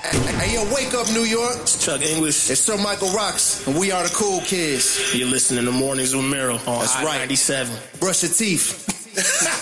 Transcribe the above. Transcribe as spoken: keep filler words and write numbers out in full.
Hey, yo, wake up, New York. It's Chuck English. It's Sir Michael Rocks, and we are the Cool Kids. You're listening to Mornings with Mero on That's Hot right. ninety-seven. Brush your teeth.